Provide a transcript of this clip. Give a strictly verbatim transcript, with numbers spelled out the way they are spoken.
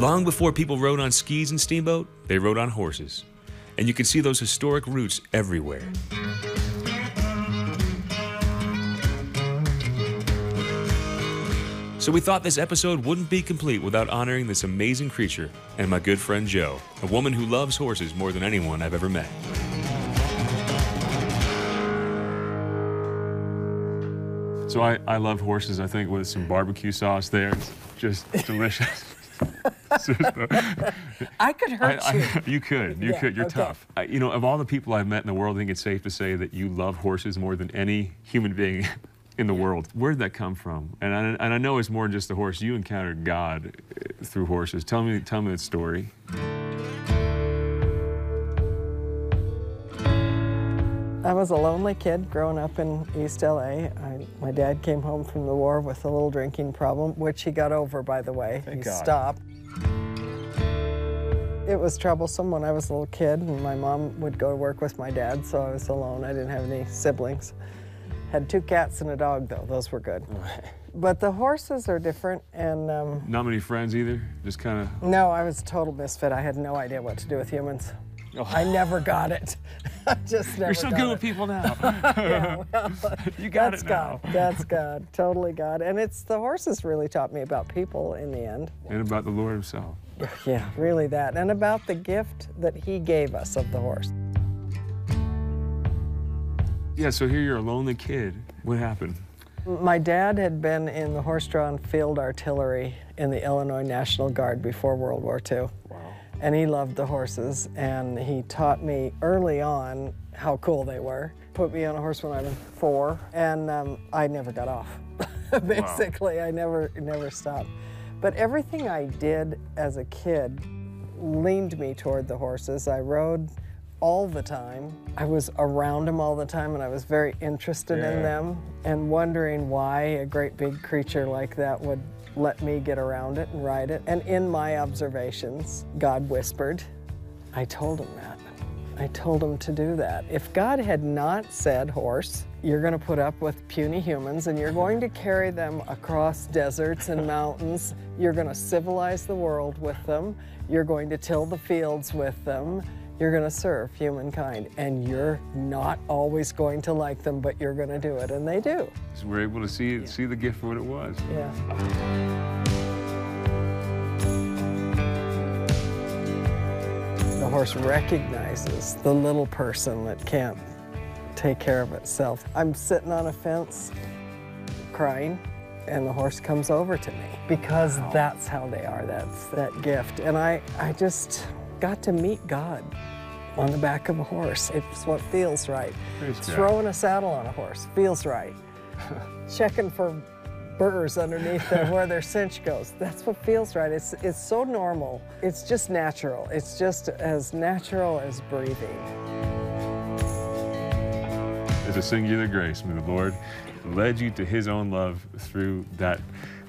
Long before people rode on skis and steamboat, they rode on horses. And you can see those historic roots everywhere. So we thought this episode wouldn't be complete without honoring this amazing creature and my good friend Jo, a woman who loves horses more than anyone I've ever met. So I, I love horses, I think, with some barbecue sauce there. It's just delicious. I could hurt I, you. I, you could. You Yeah, could. You're okay. tough. I, you know, of all the people I've met in the world, I think it's safe to say that you love horses more than any human being in the world. Where did that come from? And I, and I know it's more than just the horse. You encountered God through horses. Tell me, tell me that story. I was a lonely kid growing up in East L A. I, my dad came home from the war with a little drinking problem, which he got over, by the way. Thank he God. stopped. It was troublesome when I was a little kid, and my mom would go to work with my dad, so I was alone. I didn't have any siblings. Had two cats and a dog, though. Those were good. But the horses are different, and... Um, Not many friends either? Just kind of... No, I was a total misfit. I had no idea what to do with humans. Oh. I never got it. I just never You're so got good it. with people now. Yeah, well, you got that's it now. God. That's God. Totally God. And it's the horses really taught me about people in the end. And about the Lord himself. Yeah, really that. And about the gift that he gave us of the horse. Yeah, so here you're a lonely kid. What happened? My dad had been in the horse-drawn field artillery in the Illinois National Guard before World War Two. Wow. And he loved the horses, and he taught me early on how cool they were. Put me on a horse when I was four, and um, I never got off. Basically, wow. I never, never stopped. But everything I did as a kid leaned me toward the horses. I rode all the time. I was around them all the time, and I was very interested yeah. in them, and wondering why a great big creature like that would let me get around it and ride it. And in my observations, God whispered. I told him that. I told him to do that. If God had not said, horse, you're going to put up with puny humans and you're going to carry them across deserts and mountains, you're going to civilize the world with them, you're going to till the fields with them, you're going to serve humankind, and you're not always going to like them, but you're going to do it, and they do. So we're able to see Yeah. see the gift for what it was. Yeah. The horse recognizes the little person that can't take care of itself. I'm sitting on a fence crying, and the horse comes over to me because wow. that's how they are. That's that gift. And I, I just got to meet God on the back of a horse. It's what feels right. Praise God. Throwing a saddle on a horse feels right. Checking for burrs underneath there where their cinch goes. That's what feels right. It's, it's so normal. It's just natural. It's just as natural as breathing. It's a singular grace. May the Lord led you to his own love through that